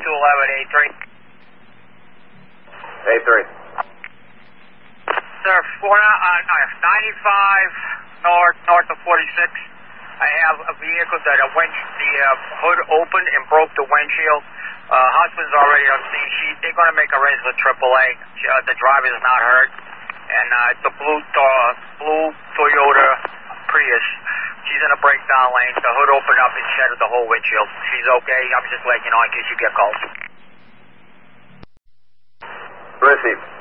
211 A3. A3. Sir, 95 north of 46. I have a vehicle that the hood opened and broke the windshield. Husband's already on scene. They're going to make arrangements with AAA. The driver is not hurt. And it's a blue Toyota Prius. She's in a breakdown lane. The hood opened up and shattered the whole windshield. She's okay. I'm just letting you know in case you get calls. Received.